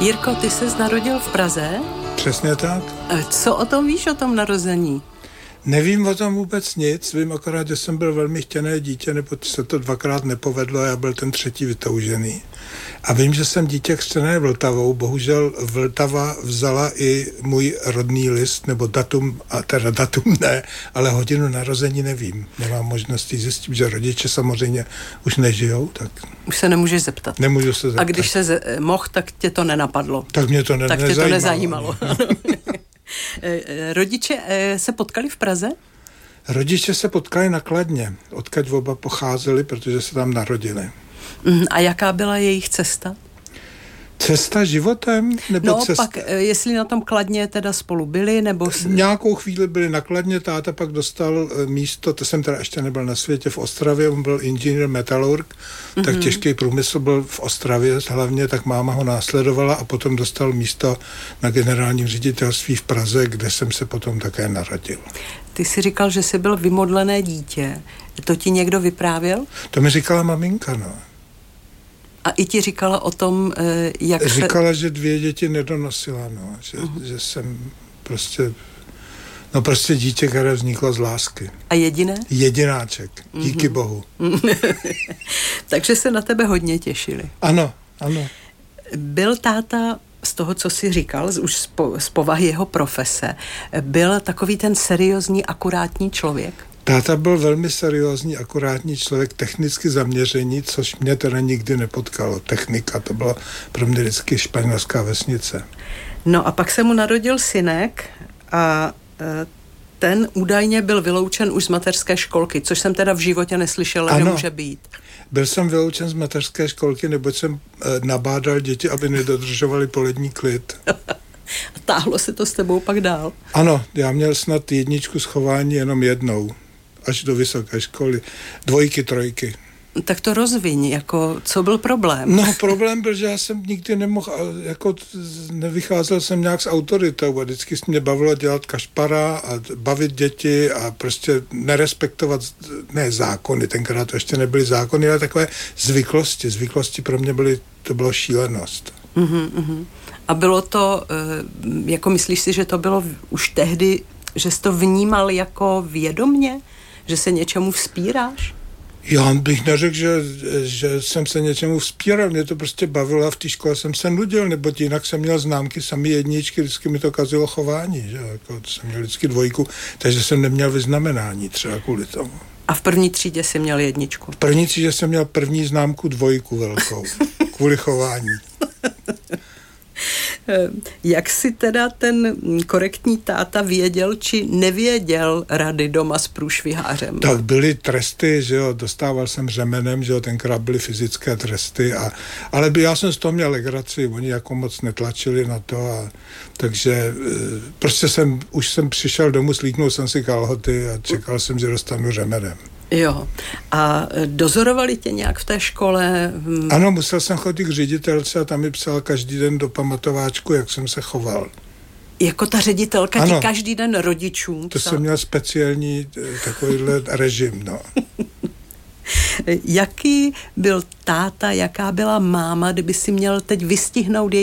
Jirko, ty ses narodil v Praze? Přesně tak. Co o tom víš, o tom narození? Nevím o tom vůbec nic, vím akorát, že jsem byl velmi chtěné dítě, nebo se to dvakrát nepovedlo a já byl ten třetí vytoužený. A vím, že jsem dítě křtěné Vltavou, bohužel Vltava vzala i můj rodný list, nebo datum, a teda datum ne, ale hodinu narození nevím. Nemám možnosti zjistit, že rodiče samozřejmě už nežijou, tak... Už se nemůžeš zeptat. Nemůžu se zeptat. A když se mohl, tak tě to nenapadlo. Tak mě to tak tě to nezajímalo. Rodiče se potkali v Praze? Rodiče se potkali na Kladně, odkud oba pocházeli, protože se tam narodili. A jaká byla jejich cesta? Cesta životem? Nebo cesta? Pak, jestli na tom Kladně teda spolu byli, nebo... Nějakou chvíli byli na Kladně, táta pak dostal místo, to jsem teda ještě nebyl na světě, v Ostravě, on byl inženýr metalurg, tak těžký průmysl byl v Ostravě hlavně, tak máma ho následovala a potom dostal místo na generálním ředitelství v Praze, kde jsem se potom také narodil. Ty jsi říkal, že jsi byl vymodlené dítě. To ti někdo vyprávěl? To mi říkala maminka, no. A i ti říkala o tom, jak Říkala, že 2 děti nedonosila, no. Že jsem prostě dítě, které vzniklo z lásky. A jediné? Jedináček, díky Bohu. Takže se na tebe hodně těšili. Ano, ano. Byl táta, z toho, co jsi říkal, už z povahy jeho profese, byl takový ten seriózní, akurátní člověk? Táta byl velmi seriózní, akurátní člověk, technicky zaměření, což mě teda nikdy nepotkalo. Technika, to byla pro mě vždycky španělská vesnice. No a pak se mu narodil synek a ten údajně byl vyloučen už z mateřské školky, což jsem teda v životě neslyšela, že může být. Byl jsem vyloučen z mateřské školky, neboť jsem nabádal děti, aby nedodržovali polední klid. A táhlo se to s tebou pak dál? Ano, já měl snad 1 z chování jenom jednou, až do vysoké školy. 2, 3. Tak to rozviň, jako co byl problém? No, problém byl, že já jsem nikdy nemohl, jako nevycházel jsem nějak s autoritou a vždycky mě bavilo dělat kašpara a bavit děti a prostě nerespektovat, ne zákony, tenkrát to ještě nebyly zákony, ale takové zvyklosti. Zvyklosti pro mě to bylo šílenost. A bylo to, jako myslíš si, že to bylo už tehdy, že jsi to vnímal jako vědomně? Že se něčemu vzpíráš? Já bych neřekl, že jsem se něčemu vzpíral, mě to prostě bavilo a v té škole jsem se nudil, nebo jinak jsem měl známky, samý 1, vždycky mi to kazilo chování, že jako jsem měl vždycky 2, takže jsem neměl vyznamenání třeba kvůli tomu. A v první třídě jsi měl 1? V první třídě jsem měl první známku 2 velkou, kvůli chování. Jak si teda ten korektní táta věděl, či nevěděl rady doma s průšvihářem? Tak byly tresty, že jo, dostával jsem řemenem, že jo, tenkrát byly fyzické tresty, ale já jsem z toho měl legraci, oni jako moc netlačili na to, takže prostě už jsem přišel domů, slíknul jsem si kalhoty a čekal jsem, že dostanu řemenem. Jo. A dozorovali tě nějak v té škole? Ano, musel jsem chodit k ředitelce a tam mi psal každý den do pamatováčku, jak jsem se choval. Jako ta ředitelka ti každý den rodičům psal? To jsem měl speciální takovýhle režim, no. Jaký byl táta, jaká byla máma, kdyby si měl teď vystihnout její